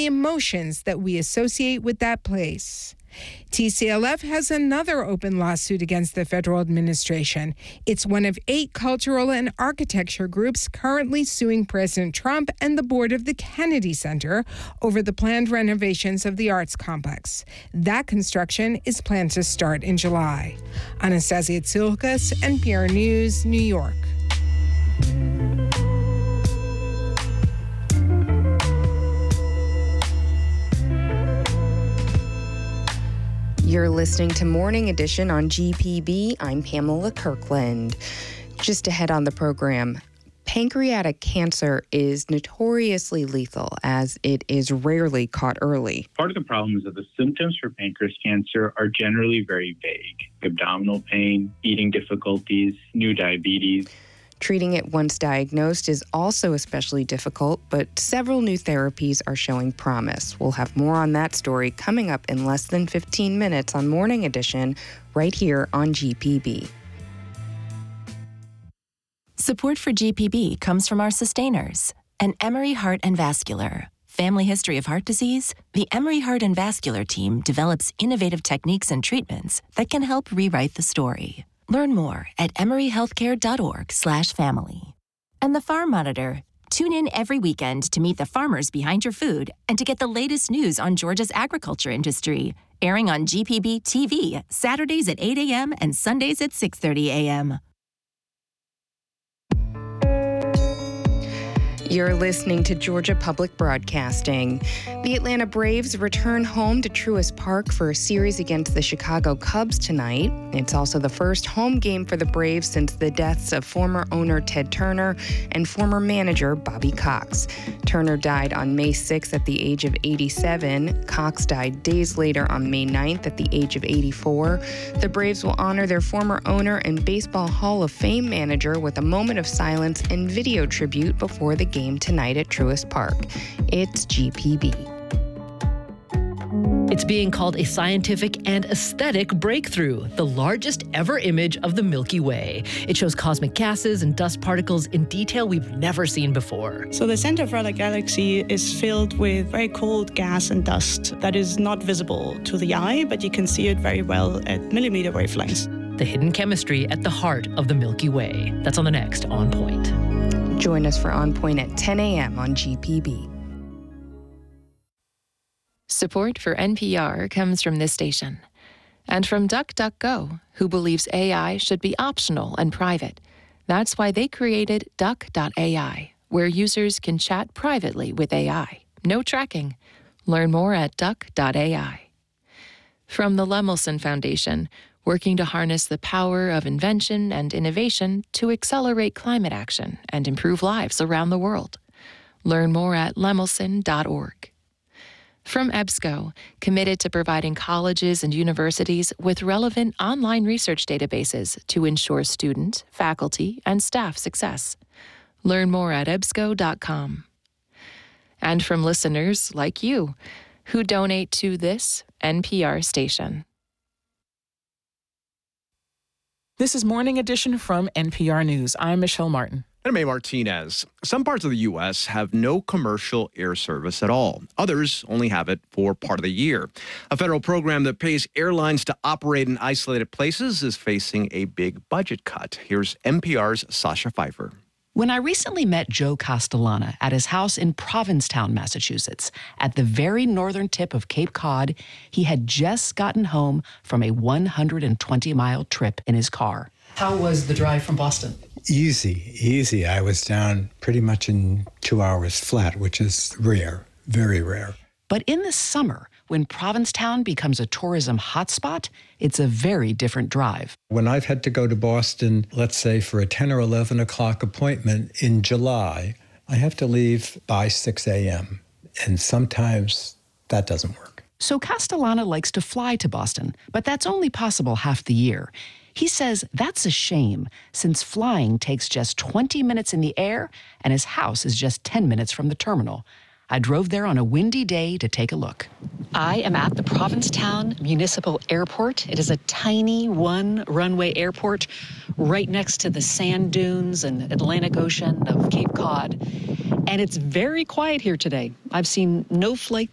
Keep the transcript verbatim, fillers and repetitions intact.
the emotions that we associate with that place. T C L F has another open lawsuit against the federal administration. It's one of eight cultural and architecture groups currently suing President Trump and the board of the Kennedy Center over the planned renovations of the arts complex. That construction is planned to start in July. Anastasia Tsilkas, N P R News, New York. You're listening to Morning Edition on G P B. I'm Pamela Kirkland. Just ahead on the program, pancreatic cancer is notoriously lethal as it is rarely caught early. Part of the problem is that the symptoms for pancreas cancer are generally very vague. Abdominal pain, eating difficulties, new diabetes. Treating it once diagnosed is also especially difficult, but several new therapies are showing promise. We'll have more on that story coming up in less than fifteen minutes on Morning Edition, right here on G P B. Support for G P B comes from our sustainers, and Emory Heart and Vascular. Family history of heart disease? The Emory Heart and Vascular team develops innovative techniques and treatments that can help rewrite the story. Learn more at emoryhealthcare.org slash family. And the Farm Monitor. Tune in every weekend to meet the farmers behind your food and to get the latest news on Georgia's agriculture industry. Airing on G P B T V, Saturdays at eight a.m. and Sundays at six thirty a.m. You're listening to Georgia Public Broadcasting. The Atlanta Braves return home to Truist Park for a series against the Chicago Cubs tonight. It's also the first home game for the Braves since the deaths of former owner Ted Turner and former manager Bobby Cox. Turner died on May sixth at the age of eighty-seven. Cox died days later on May ninth at the age of eighty-four. The Braves will honor their former owner and Baseball Hall of Fame manager with a moment of silence and video tribute before the game tonight at Truist Park. It's G P B. It's being called a scientific and aesthetic breakthrough, the largest ever image of the Milky Way. It shows cosmic gases and dust particles in detail we've never seen before. So the center of our galaxy is filled with very cold gas and dust that is not visible to the eye, but you can see it very well at millimeter wavelengths. The hidden chemistry at the heart of the Milky Way. That's on the next On Point. Join us for On Point at ten a.m. on G P B. Support for N P R comes from this station and from DuckDuckGo, who believes A I should be optional and private. That's why they created Duck dot A I, where users can chat privately with A I. No tracking. Learn more at Duck dot A I. From the Lemelson Foundation, working to harness the power of invention and innovation to accelerate climate action and improve lives around the world. Learn more at lemelson dot org. From EBSCO, committed to providing colleges and universities with relevant online research databases to ensure student, faculty, and staff success. Learn more at ebsco dot com. And from listeners like you, who donate to this N P R station. This is Morning Edition from N P R News. I'm Michelle Martin. And I'm A. Martinez. Some parts of the U S have no commercial air service at all. Others only have it for part of the year. A federal program that pays airlines to operate in isolated places is facing a big budget cut. Here's N P R's Sasha Pfeiffer. When I recently met Joe Castellana at his house in Provincetown, Massachusetts, at the very northern tip of Cape Cod, he had just gotten home from a one hundred twenty mile trip in his car. How was the drive from Boston? Easy, easy. I was down pretty much in two hours flat, which is rare, very rare. But in the summer, when Provincetown becomes a tourism hotspot, it's a very different drive. When I've had to go to Boston, let's say for a ten or eleven o'clock appointment in July, I have to leave by six a.m. And sometimes that doesn't work. So Castellana likes to fly to Boston, but that's only possible half the year. He says that's a shame, since flying takes just twenty minutes in the air and his house is just ten minutes from the terminal. I drove there on a windy day to take a look. I am at the Provincetown Municipal Airport. It is a tiny one-runway airport right next to the sand dunes and Atlantic Ocean of Cape Cod. And it's very quiet here today. I've seen no flight